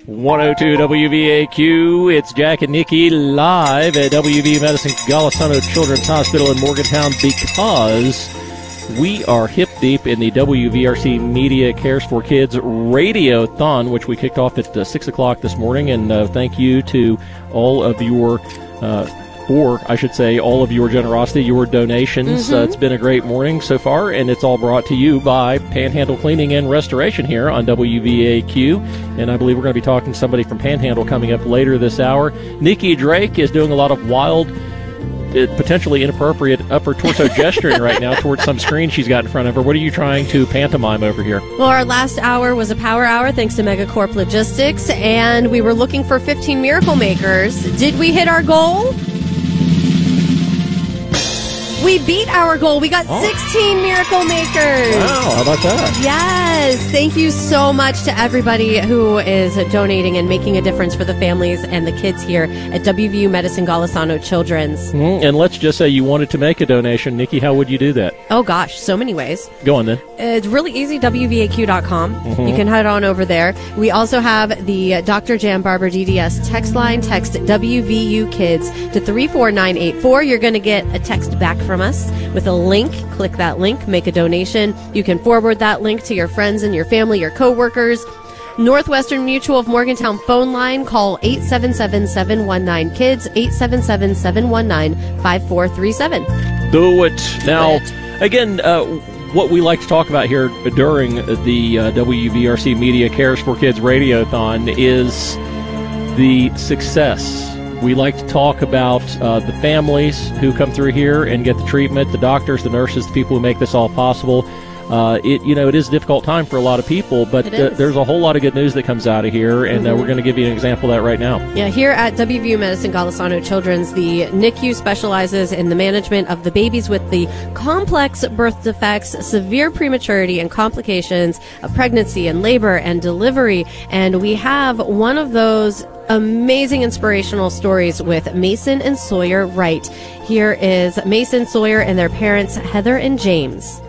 102 WVAQ. It's Jack and Nikki live at WV Medicine Golisano Children's Hospital in Morgantown because we are hip deep in the WVRC Media Cares for Kids Radiothon, which we kicked off at 6 o'clock this morning. And thank you to all of your all of your generosity, your donations. It's been a great morning so far, and it's all brought to you by Panhandle Cleaning and Restoration here on WVAQ. And I believe we're going to be talking to somebody from Panhandle coming up later this hour. Nikki Drake is doing a lot of wild, potentially inappropriate upper torso gesturing right now towards some screen she's got in front of her. What are you trying to pantomime over here? Well, our last hour was a power hour thanks to Megacorp Logistics, and we were looking for 15 Miracle Makers. Did we hit our goal? We beat our goal. We got 16 Miracle Makers. Wow, how about that? Yes. Thank you so much to everybody who is donating and making a difference for the families and the kids here at WVU Medicine Golisano Children's. And let's just say you wanted to make a donation. Nikki, how would you do that? Oh, gosh, so many ways. Go on then. It's really easy, WVAQ.com. You can head on over there. We also have the Dr. Jan Barber DDS text line. Text WVU Kids to 34984. You're going to get a text back from us with a link. Click that link, make a donation. You can forward that link to your friends and your family, your coworkers. Northwestern Mutual of Morgantown phone line, call 877-719-KIDS, 877-719-5437. Do it. Now, again, what we like to talk about here during the WVRC Media Cares for Kids Radiothon is the success. We like to talk about the families who come through here and get the treatment, the doctors, the nurses, the people who make this all possible. It is a difficult time for a lot of people, but there's a whole lot of good news that comes out of here, and we're going to give you an example of that right now. Yeah, here at WVU Medicine Golisano Children's, the NICU specializes in the management of the babies with the complex birth defects, severe prematurity, and complications of pregnancy and labor and delivery. And we have one of those amazing inspirational stories with Mason and Sawyer Wright. Here is Mason, Sawyer, and their parents, Heather and James.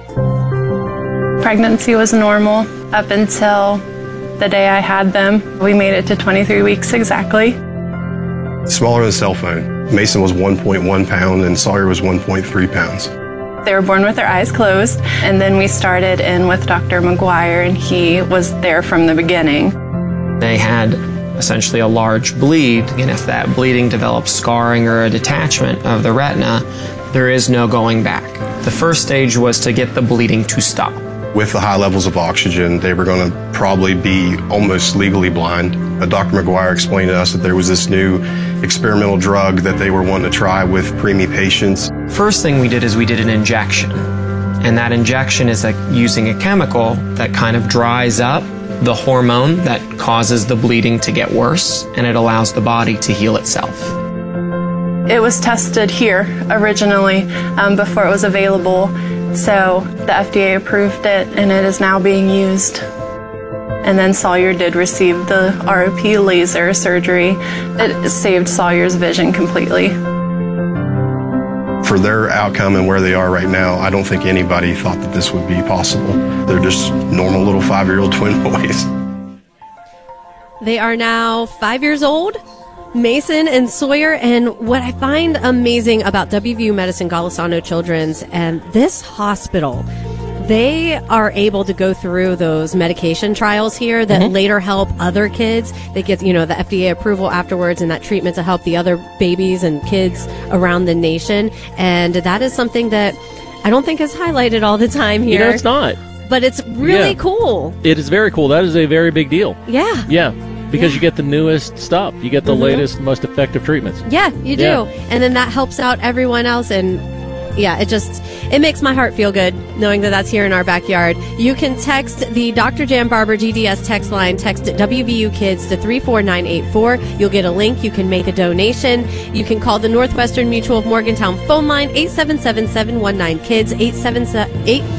Pregnancy was normal up until the day I had them. We made it to 23 weeks exactly. Smaller than a cell phone. Mason was 1.1 pound and Sawyer was 1.3 pounds. They were born with their eyes closed, and then we started in with Dr. McGuire, and he was there from the beginning. They had essentially a large bleed, and if that bleeding develops scarring or a detachment of the retina, there is no going back. The first stage was to get the bleeding to stop. With the high levels of oxygen, they were going to probably be almost legally blind. Dr. McGuire explained to us that there was this new experimental drug that they were wanting to try with preemie patients. First thing we did is we did an injection, and that injection is using a chemical that kind of dries up the hormone that causes the bleeding to get worse, and it allows the body to heal itself. It was tested here originally before it was available, so the FDA approved it, and it is now being used. And then Sawyer did receive the ROP laser surgery. It saved Sawyer's vision completely. For their outcome and where they are right now, I don't think anybody thought that this would be possible. They're just normal little 5-year-old twin boys. They are now 5 years old, Mason and Sawyer, and what I find amazing about WVU Medicine Golisano Children's and this hospital, they are able to go through those medication trials here that later help other kids. They get, the FDA approval afterwards and that treatment to help the other babies and kids around the nation. And that is something that I don't think is highlighted all the time here. It's not. But it's really cool. It is very cool. That is a very big deal. Yeah. Yeah. Because you get the newest stuff. You get the latest, most effective treatments. Yeah, you do. Yeah. And then that helps out everyone else. And yeah, it makes my heart feel good knowing that that's here in our backyard. You can text the Dr. Jan Barber DDS text line, text WVU Kids to 34984. You'll get a link. You can make a donation. You can call the Northwestern Mutual of Morgantown phone line, 877-719-KIDS, 877